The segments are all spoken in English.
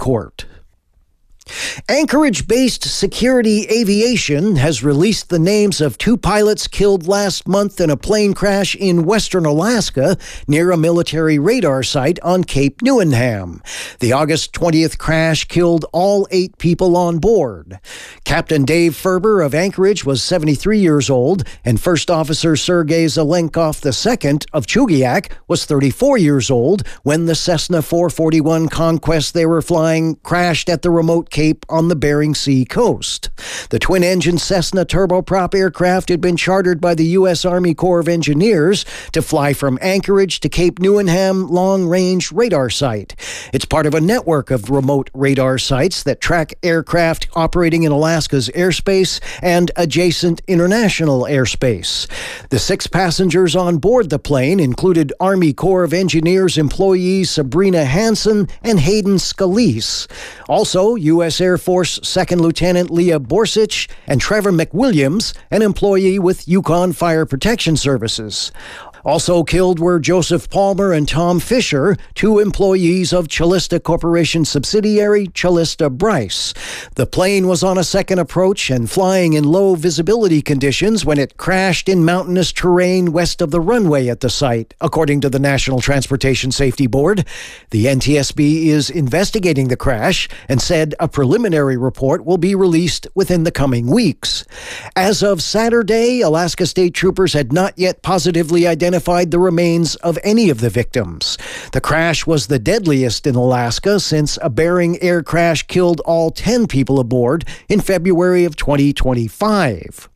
Court. Anchorage-based Security Aviation has released the names of 2 pilots killed last month in a plane crash in western Alaska near a military radar site on Cape Neuenham. The August 20th crash killed all 8 people on board. Captain Dave Ferber of Anchorage was 73 years old, and First Officer Sergei Zelenkov II of Chugiak was 34 years old when the Cessna 441 Conquest they were flying crashed at the remote Cape on the Bering Sea coast. The twin-engine Cessna turboprop aircraft had been chartered by the U.S. Army Corps of Engineers to fly from Anchorage to Cape Neuenham Long-Range Radar Site. It's part of a network of remote radar sites that track aircraft operating in Alaska's airspace and adjacent international airspace. The 6 passengers on board the plane included Army Corps of Engineers employees Sabrina Hansen and Hayden Scalise. Also, U.S. Air Force 2nd Lieutenant Leah Borsich and Trevor McWilliams, an employee with Yukon Fire Protection Services. Also killed were Joseph Palmer and Tom Fisher, 2 employees of Chalista Corporation subsidiary Chalista Bryce. The plane was on a second approach and flying in low visibility conditions when it crashed in mountainous terrain west of the runway at the site, according to the National Transportation Safety Board. The NTSB is investigating the crash and said a preliminary report will be released within the coming weeks. As of Saturday, Alaska State Troopers had not yet positively identified the remains of any of the victims. The crash was the deadliest in Alaska since a Bering air crash killed all 10 people aboard in February of 2025.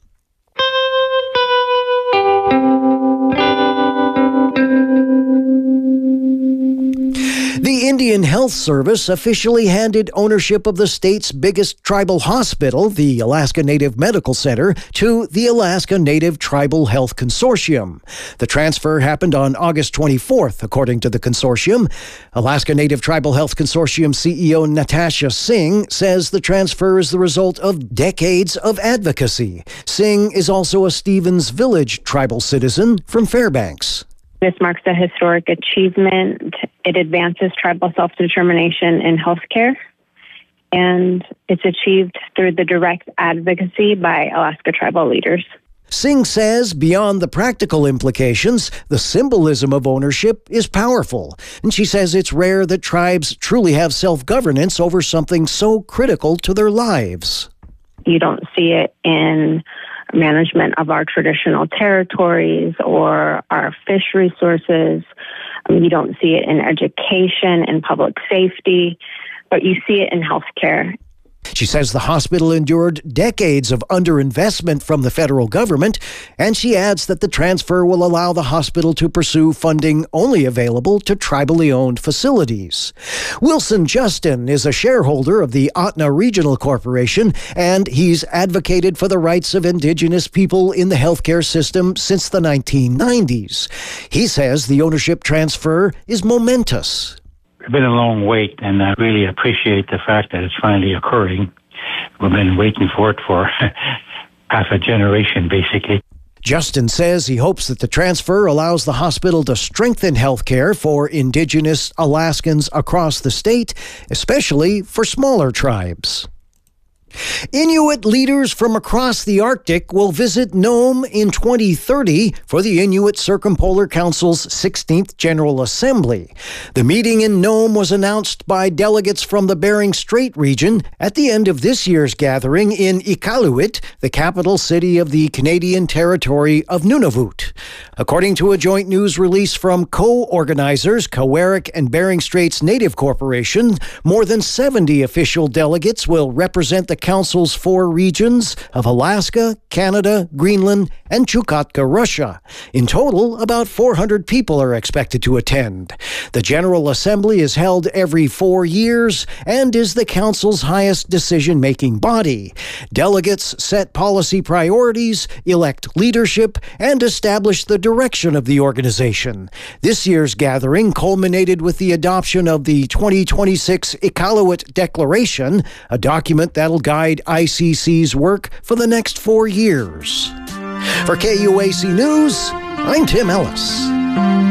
The Indian Health Service officially handed ownership of the state's biggest tribal hospital, the Alaska Native Medical Center, to the Alaska Native Tribal Health Consortium. The transfer happened on August 24th, according to the consortium. Alaska Native Tribal Health Consortium CEO Natasha Singh says the transfer is the result of decades of advocacy. Singh is also a Stevens Village tribal citizen from Fairbanks. This marks a historic achievement. It advances tribal self-determination in healthcare, and it's achieved through the direct advocacy by Alaska tribal leaders. Singh says beyond the practical implications, the symbolism of ownership is powerful. And she says it's rare that tribes truly have self-governance over something so critical to their lives. You don't see it in management of our traditional territories or our fish resources. You don't see it in education and public safety, but you see it in healthcare. She says the hospital endured decades of underinvestment from the federal government, and she adds that the transfer will allow the hospital to pursue funding only available to tribally owned facilities. Wilson Justin is a shareholder of the Atna Regional Corporation, and he's advocated for the rights of Indigenous people in the healthcare system since the 1990s. He says the ownership transfer is momentous. It's been a long wait, and I really appreciate the fact that it's finally occurring. We've been waiting for it for half a generation, basically. Justin says he hopes that the transfer allows the hospital to strengthen healthcare for Indigenous Alaskans across the state, especially for smaller tribes. Inuit leaders from across the Arctic will visit Nome in 2030 for the Inuit Circumpolar Council's 16th General Assembly. The meeting in Nome was announced by delegates from the Bering Strait region at the end of this year's gathering in Iqaluit, the capital city of the Canadian territory of Nunavut. According to a joint news release from co-organizers Kawarik and Bering Straits Native Corporation, more than 70 official delegates will represent the Council's 4 regions of Alaska, Canada, Greenland, and Chukotka, Russia. In total, about 400 people are expected to attend. The General Assembly is held every 4 years and is the Council's highest decision-making body. Delegates set policy priorities, elect leadership, and establish the direction of the organization. This year's gathering culminated with the adoption of the 2026 Iqaluit Declaration, a document that'll guide ICC's work for the next 4 years. For KUAC News, I'm Tim Ellis.